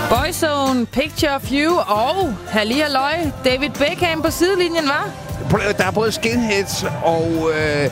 Boyzone, Picture of You og Halli Halløj. David Beckham på sidelinjen, var? Der er både skinheads og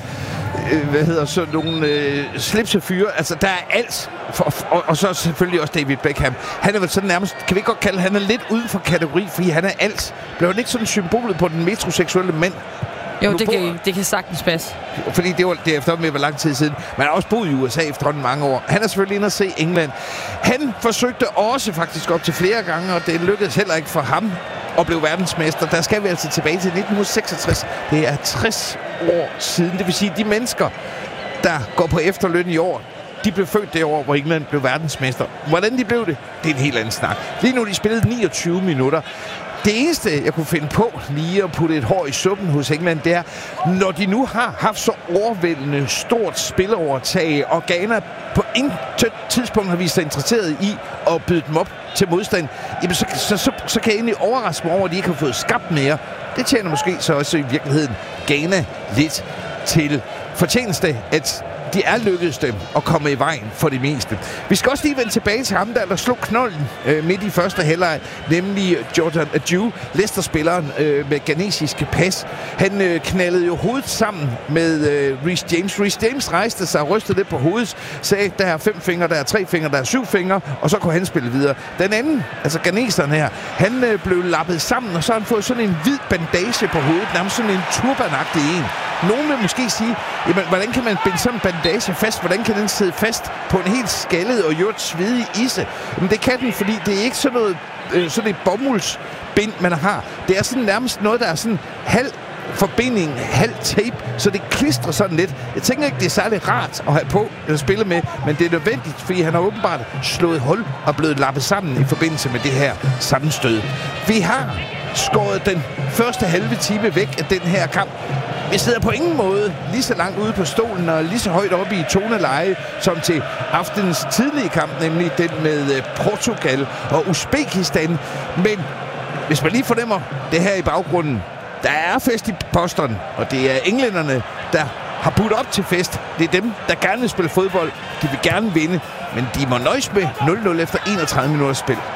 sådan nogle slipsefyre. Altså, der er alt. Og så selvfølgelig også David Beckham. Han er vel sådan nærmest, kan vi godt kalde, han er lidt uden for kategori, fordi han er alt. Blev han ikke sådan symbolet på den metroseksuelle mand? Jo, det kan sagtens passe. Fordi det er efterhånden med, hvor lang tid siden. Man har også boet i USA efterhånden mange år. Han er selvfølgelig inde at se England. Han forsøgte også faktisk op til flere gange, og det lykkedes heller ikke for ham at blive verdensmester. Der skal vi altså tilbage til 1966. Det er 60 år siden. Det vil sige, de mennesker, der går på efterløn i år, de blev født det år, hvor England blev verdensmester. Hvordan de blev det, det er en helt anden snak. Lige nu de spillede 29 minutter. Det eneste, jeg kunne finde på lige at putte et hår i suppen hos England, det er, når de nu har haft så overvældende stort spilovertag, og Ghana på intet tidspunkt har vist sig interesseret i at byde dem op til modstand, jamen så kan jeg egentlig overraske mig over, at de ikke har fået skabt mere. Det tjener måske så også i virkeligheden Ghana lidt til fortjeneste, at de er lykkedes dem at komme i vejen for det meste. Vi skal også lige vende tilbage til ham, der slog knolden midt i første halvleg, nemlig Jordan Ayew, Leicester-spilleren med ghanesiske pas. Han knaldede jo hovedet sammen med Reece James. Reece James rejste sig og rystede lidt på hovedet, sagde, der er 5 fingre, der er 3 fingre, der er 7 fingre, og så kunne han spille videre. Den anden, altså ghaneseren her, han blev lappet sammen, og så har han fået sådan en hvid bandage på hovedet, nærmest sådan en turbanagtig en. Nogen vil måske sige, jamen, hvordan kan man binde sådan en bandage fast? Hvordan kan den sidde fast på en helt skaldet og gjort svedig isse? Men det kan den, fordi det er ikke sådan noget, sådan et bomuldsbind, man har. Det er sådan nærmest noget, der er sådan halv forbinding, halv tape, så det klistrer sådan lidt. Jeg tænker ikke, det er særlig rart at have på eller spille med, men det er nødvendigt, fordi han har åbenbart slået hul og blevet lappet sammen i forbindelse med det her sammenstød. Vi har skåret den første halve time væk af den her kamp. Vi sidder på ingen måde lige så langt ude på stolen og lige så højt oppe i toneleje som til aftenens tidlige kamp, nemlig den med Portugal og Uzbekistan. Men hvis man lige fornemmer det her i baggrunden, der er fest i Boston, og det er englænderne, der har budt op til fest. Det er dem, der gerne vil spille fodbold. De vil gerne vinde, men de må nøjes med 0-0 efter 31 minutters spil.